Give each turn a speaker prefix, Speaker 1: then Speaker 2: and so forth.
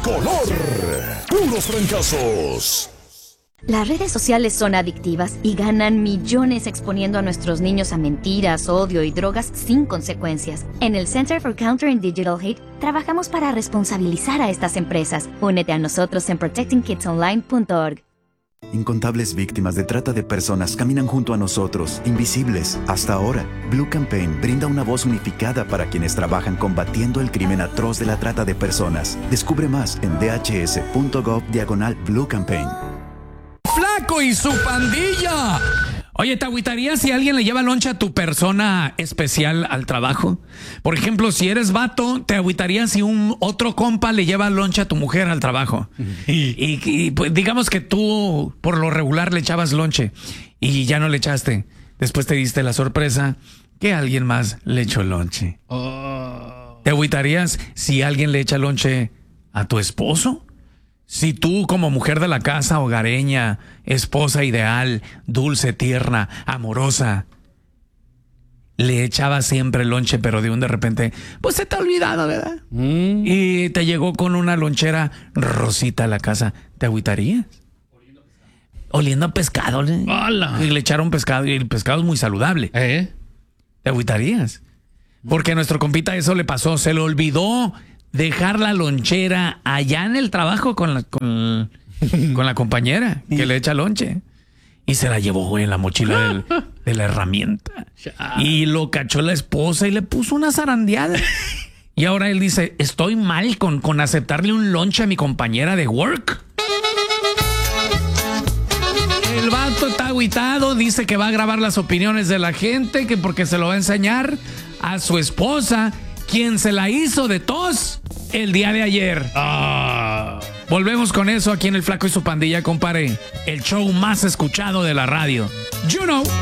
Speaker 1: Tricolor. Puros fracasos.
Speaker 2: Las redes sociales son adictivas y ganan millones exponiendo a nuestros niños a mentiras, odio y drogas sin consecuencias. En el Center for Countering Digital Hate trabajamos para responsabilizar a estas empresas. Únete a nosotros en protectingkidsonline.org.
Speaker 3: Incontables víctimas de trata de personas caminan junto a nosotros, invisibles. Hasta ahora, Blue Campaign brinda una voz unificada para quienes trabajan combatiendo el crimen atroz de la trata de personas. Descubre más en dhs.gov/Blue Campaign.
Speaker 4: ¡Flaco y su pandilla! Oye, ¿te agüitarías si alguien le lleva lonche a tu persona especial al trabajo? Por ejemplo, si eres vato, ¿te agüitarías si un otro compa le lleva lonche a tu mujer al trabajo? Y pues digamos que tú por lo regular le echabas lonche y ya no le echaste. Después te diste la sorpresa que alguien más le echó lonche. ¿Te agüitarías si alguien le echa lonche a tu esposo? Si tú, como mujer de la casa, hogareña, esposa ideal, dulce, tierna, amorosa, le echabas siempre lonche, pero de repente, pues se te ha olvidado, ¿verdad? Y te llegó con una lonchera rosita a la casa, ¿te agüitarías? Oliendo a pescado. Y le echaron pescado, y el pescado es muy saludable. ¿Te agüitarías? Porque a nuestro compita eso le pasó, se le olvidó dejar la lonchera allá en el trabajo con la compañera que le echa lonche. Y se la llevó, güey, en la mochila de la herramienta. Y lo cachó la esposa y le puso una zarandeada. Y ahora él dice, estoy mal con aceptarle un lonche a mi compañera de work. El vato está agüitado, dice que va a grabar las opiniones de la gente, que porque se lo va a enseñar a su esposa, quien se la hizo de tos el día de ayer. Volvemos con eso aquí en El Flaco y su Pandilla, compadre. El show más escuchado de la radio. You know.